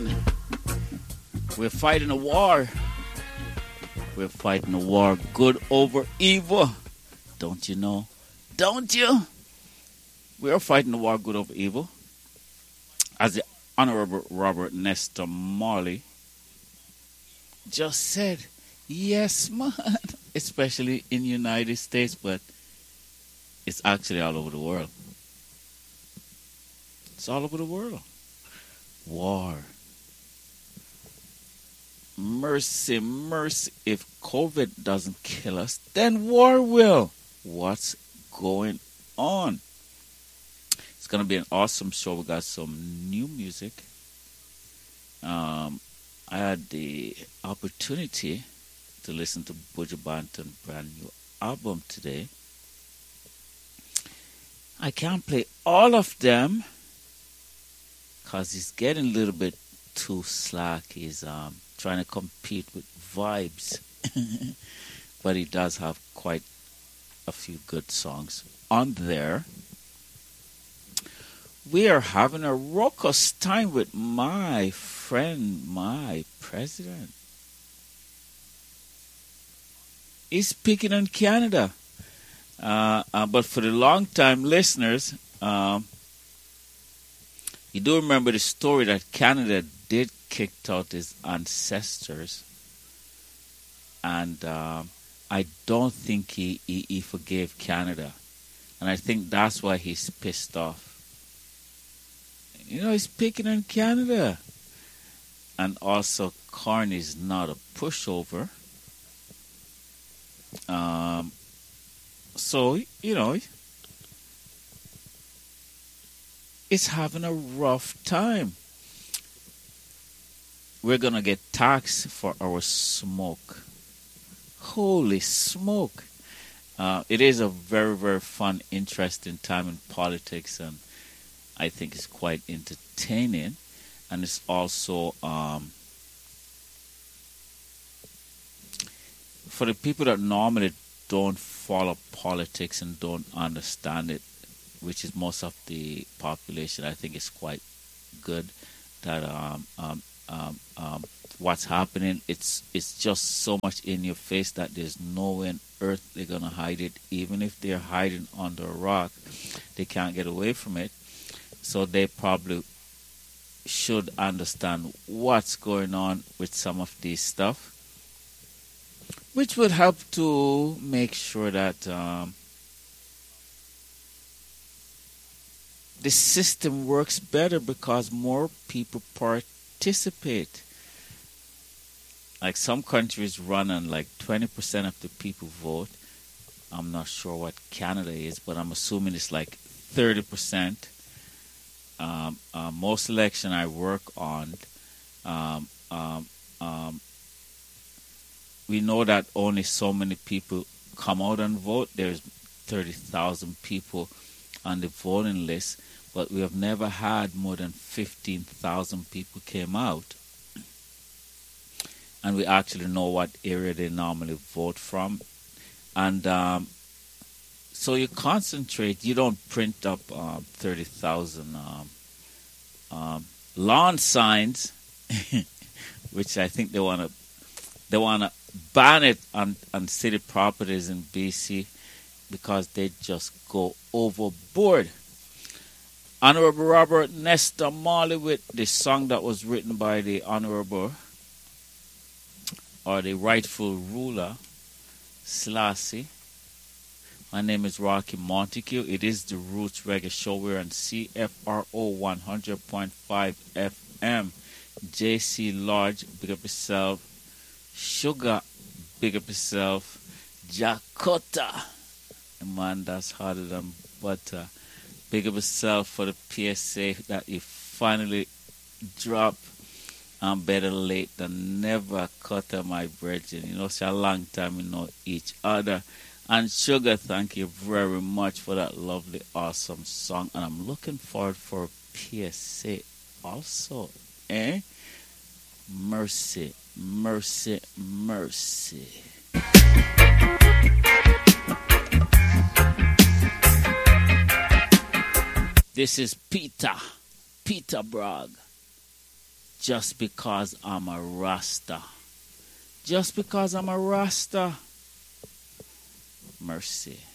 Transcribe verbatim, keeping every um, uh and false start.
man. We're fighting a war. We're fighting a war. Good over evil. Don't you know? Don't you? We are fighting a war good over evil. As the Honorable Robert Nesta Marley just said, yes, man. Especially in the United States, but it's actually all over the world. It's all over the world. War. Mercy, mercy. If COVID doesn't kill us, then war will. What's going on? It's going to be an awesome show. We got some new music. Um, I had the opportunity to listen to Buju Banton's brand new album today. I can't play all of them because he's getting a little bit too slack. He's um, trying to compete with Vibes. But he does have quite a few good songs on there. We are having a raucous time with my friend, my president. He's speaking in Canada. Uh, uh, but for the long-time listeners, um, you do remember the story that Canada did kick out his ancestors. And um, I don't think he, he, he forgave Canada. And I think that's why he's pissed off. You know, he's speaking in Canada. And also, Carney's not a pushover. Um, so, you know, it's having a rough time. We're going to get taxed for our smoke. Holy smoke. Uh, it is a very, very fun, interesting time in politics, and I think it's quite entertaining. And it's also, um, for the people that normally don't follow politics and don't understand it, which is most of the population, I think it's quite good that um, um, um, um, what's happening, it's it's just so much in your face that there's no way on earth they're going to hide it. Even if they're hiding under a rock, they can't get away from it. So they probably should understand what's going on with some of this stuff, which would help to make sure that um, the system works better because more people participate. Like some countries run on like twenty percent of the people vote. I'm not sure what Canada is, but I'm assuming it's like thirty percent. Um, uh, most election I work on, um, um, um, we know that only so many people come out and vote. There's thirty thousand people on the voting list, but we have never had more than fifteen thousand people came out. And we actually know what area they normally vote from. And um, so you concentrate. You don't print up um, thirty thousand um, um, lawn signs, which I think they want to they want to ban it on, on city properties in B C because they just go overboard. Honorable Robert Nesta Marley with the song that was written by the Honorable or the rightful ruler, Selassie. My name is Rocky Montague. It is the Roots Reggae Show. We're on C F R O one hundred point five F M. J C Lodge, big up yourself. Sugar, big up yourself. Jakota, the man that's harder than butter. Big up yourself for the P S A that you finally dropped. I'm better late than never, Cutter, my brethren. You know, it's a long time we know each other. And Sugar, thank you very much for that lovely, awesome song. And I'm looking forward for P S A also. Eh? Mercy, mercy, mercy. This is Peter, Peter Bragg. just because I'm a Rasta. Just because I'm a Rasta. Mercy.